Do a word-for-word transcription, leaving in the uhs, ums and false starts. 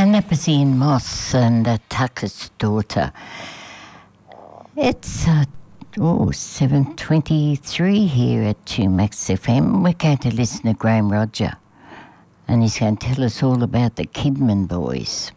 And that was Ian Moss and uh, Tucker's Daughter. It's uh, oh, seven twenty-three here at two Max F M. We're going to listen to Graham Roger, and he's going to tell us all about the Kidman Boys.